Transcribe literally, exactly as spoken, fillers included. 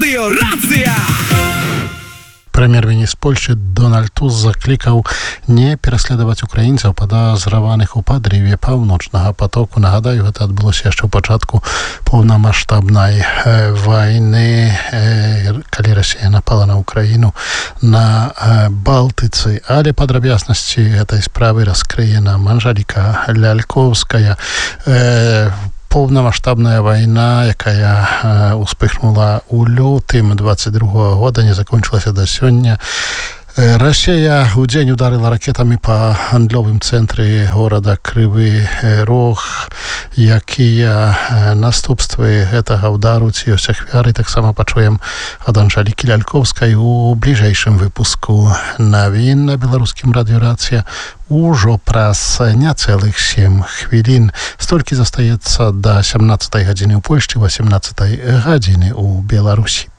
Радіо Рацыя! Прэм'ер-міністр Польшчы Дональд Туск заклікаў не пераследаваць украінцаў, падазраваных у падрыве паўночнага потоку. Нагадаю, гэта адбылося яшчэ ў пачатку поўнамаштабнай вайны, калі Расія напала на Украіну на Балтыцы. Але падрабязнасці гэтай справы раскрые нам Анжэліка Лялькоўская. Поўнамаштабная вайна, якая успыхнула ў лютым двадцать другого года, не закончылася да сёння. Расія ў дзень ударыла ракетамі па гандлёвым цэнтры горада Крывы Рог. Якія наступствы гэтага ўдару, ці ёсць ахвяры, таксама пачуем ад Анжэлікі Лялькоўскай у бліжэйшым выпуску навін на беларускім радыё Рацыя ужо праз няцэлых сем хвілін. Столькі застаецца да сямнаццатай гадзіны ў Польшчы, восемнаццатай гадзіны ў Беларусі.